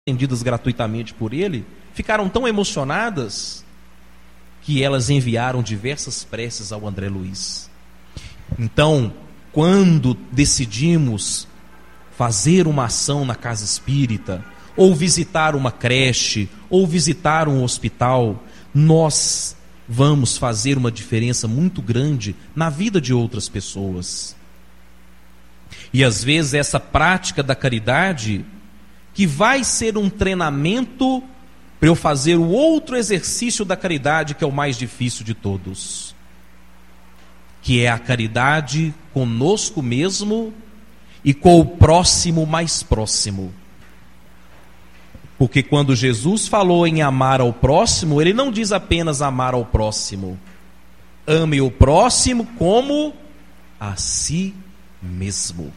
atendidas gratuitamente por ele, ficaram tão emocionadas que elas enviaram diversas preces ao André Luiz. Então, quando decidimos fazer uma ação na casa espírita, ou visitar uma creche, ou visitar um hospital, nós vamos fazer uma diferença muito grande na vida de outras pessoas. E às vezes essa prática da caridade, que vai ser um treinamento para eu fazer o outro exercício da caridade, que é o mais difícil de todos, que é a caridade conosco mesmo e com o próximo mais próximo. Porque quando Jesus falou em amar ao próximo, ele não diz apenas amar ao próximo. Ame o próximo como a si mesmo.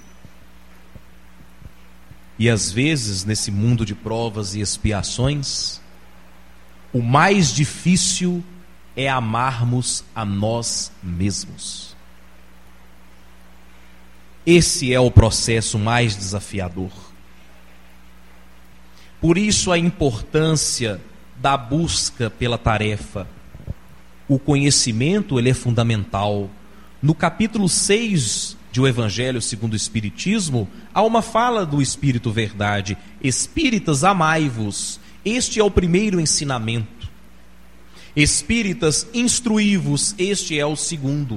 E às vezes, nesse mundo de provas e expiações, o mais difícil é amarmos a nós mesmos. Esse é o processo mais desafiador. Por isso a importância da busca pela tarefa. O conhecimento, ele é fundamental. No capítulo 6 de O Evangelho segundo o Espiritismo, há uma fala do Espírito Verdade: Espíritas, amai-vos. Este é o primeiro ensinamento. Espíritas, instruí-vos. Este é o segundo.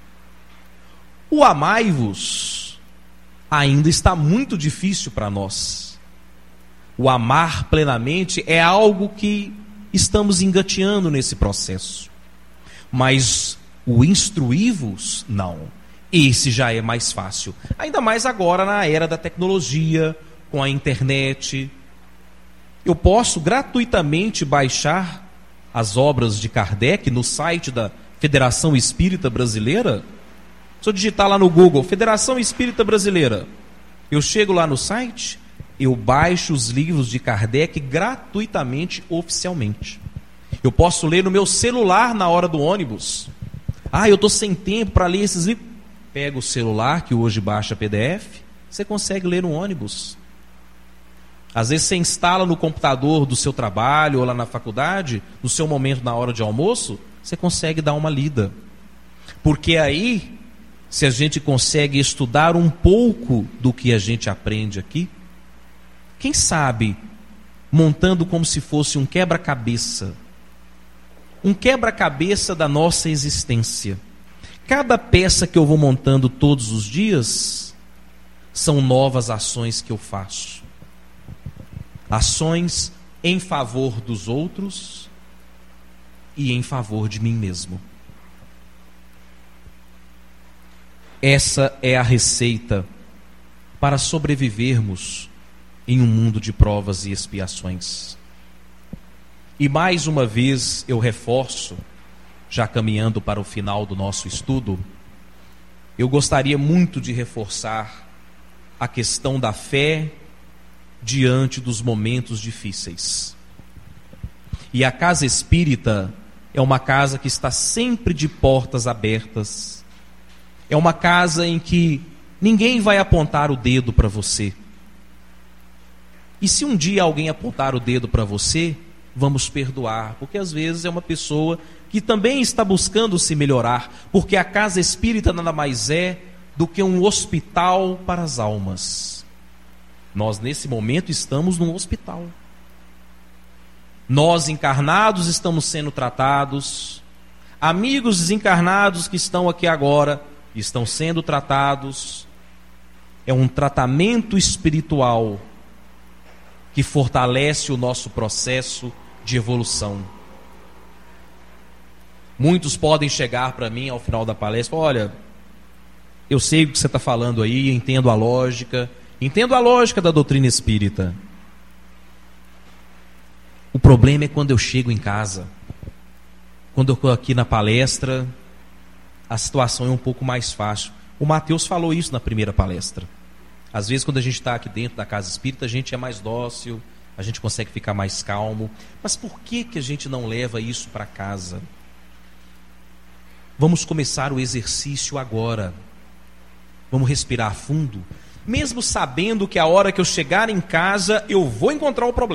O amai-vos ainda está muito difícil para nós. O amar plenamente é algo que estamos engateando nesse processo. Mas o instruí-vos, não. Esse já é mais fácil. Ainda mais agora na era da tecnologia, com a internet. Eu posso gratuitamente baixar as obras de Kardec no site da Federação Espírita Brasileira. Se eu digitar lá no Google, Federação Espírita Brasileira, eu chego lá no site, eu baixo os livros de Kardec gratuitamente, oficialmente. Eu posso ler no meu celular na hora do ônibus. Eu estou sem tempo para ler esses livros. Pega o celular, que hoje baixa PDF, você consegue ler no ônibus. Às vezes você instala no computador do seu trabalho ou lá na faculdade, no seu momento na hora de almoço, você consegue dar uma lida. Porque aí, se a gente consegue estudar um pouco do que a gente aprende aqui, quem sabe, montando como se fosse um quebra-cabeça da nossa existência. Cada peça que eu vou montando todos os dias são novas ações que eu faço. Ações em favor dos outros e em favor de mim mesmo. Essa é a receita para sobrevivermos em um mundo de provas e expiações. E mais uma vez eu reforço, já caminhando para o final do nosso estudo, eu gostaria muito de reforçar a questão da fé diante dos momentos difíceis. E a casa espírita é uma casa que está sempre de portas abertas. É uma casa em que ninguém vai apontar o dedo para você. E se um dia alguém apontar o dedo para você, vamos perdoar, porque às vezes é uma pessoa que também está buscando se melhorar, porque a casa espírita nada mais é do que um hospital para as almas. Nós nesse momento estamos num hospital. Nós encarnados estamos sendo tratados, amigos desencarnados que estão aqui agora estão sendo tratados. É um tratamento espiritual que fortalece o nosso processo de evolução. Muitos podem chegar para mim ao final da palestra: olha, eu sei o que você está falando aí, entendo a lógica da doutrina espírita. O problema é quando eu chego em casa, quando eu estou aqui na palestra, a situação é um pouco mais fácil. O Mateus falou isso na primeira palestra. Às vezes, quando a gente está aqui dentro da casa espírita, a gente é mais dócil, a gente consegue ficar mais calmo. Mas por que a gente não leva isso para casa? Vamos começar o exercício agora. Vamos respirar fundo, mesmo sabendo que a hora que eu chegar em casa, eu vou encontrar o problema.